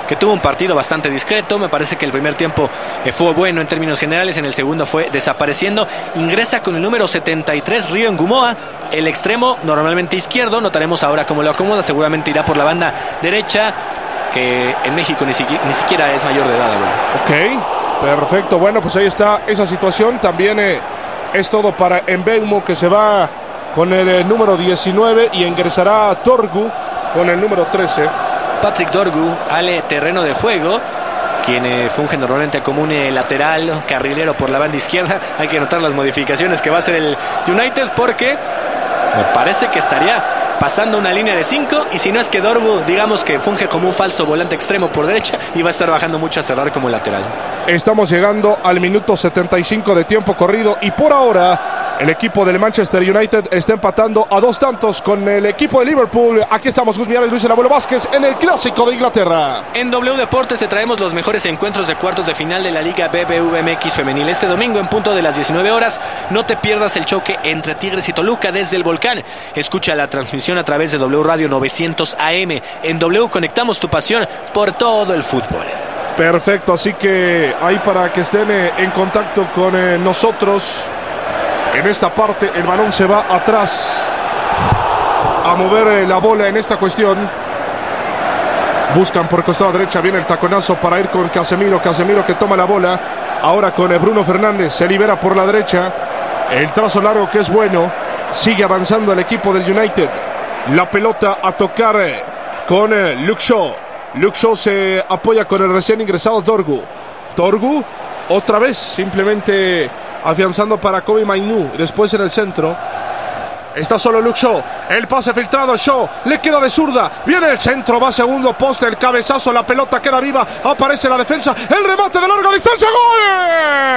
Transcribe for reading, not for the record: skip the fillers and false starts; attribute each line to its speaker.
Speaker 1: que tuvo un partido bastante discreto. Me parece que el primer tiempo fue bueno en términos generales, en el segundo fue desapareciendo. Ingresa con el número 73 Río Ngumoa, el extremo normalmente izquierdo. Notaremos ahora cómo lo acomoda, seguramente irá por la banda derecha, que en México ni siquiera es mayor de edad.
Speaker 2: Ok, perfecto. Bueno, pues ahí está esa situación. También es todo para Mbeumo, que se va con el número 19 y ingresará Dorgu con el número 13.
Speaker 1: Patrick Dorgu al terreno de juego, quien funge normalmente como un lateral carrilero por la banda izquierda. Hay que notar las modificaciones que va a hacer el United, porque me parece que estaría pasando una línea de 5, y si no es que Dorgu, digamos que funge como un falso volante extremo por derecha y va a estar bajando mucho a cerrar como lateral.
Speaker 2: Estamos llegando al minuto 75 de tiempo corrido y por ahora el equipo del Manchester United está empatando a 2 tantos con el equipo de Liverpool. Aquí estamos, Gus Millares, Luis el Abuelo Vázquez, en el Clásico de Inglaterra.
Speaker 1: En W Deportes te traemos los mejores encuentros de cuartos de final de la Liga BBVA Femenil. Este domingo en punto de las 19 horas, no te pierdas el choque entre Tigres y Toluca desde el Volcán. Escucha la transmisión a través de W Radio 900 AM. En W conectamos tu pasión por todo el fútbol.
Speaker 2: Perfecto, así que ahí para que estén en contacto con nosotros. En esta parte el balón se va atrás a mover la bola en esta cuestión. Buscan por el costado derecha, viene el taconazo para ir con Casemiro. Casemiro que toma la bola. Ahora con Bruno Fernández, se libera por la derecha. El trazo largo que es bueno. Sigue avanzando el equipo del United. La pelota a tocar con Luke Shaw. Luke Shaw se apoya con el recién ingresado Dorgu. Dorgu otra vez simplemente afianzando para Kobe Mainoo. Después en el centro está solo Luke Shaw. El pase filtrado, Shaw le queda de zurda. Viene el centro, va segundo poste. El cabezazo, la pelota queda viva. Aparece la defensa. El remate de larga distancia. ¡Gol!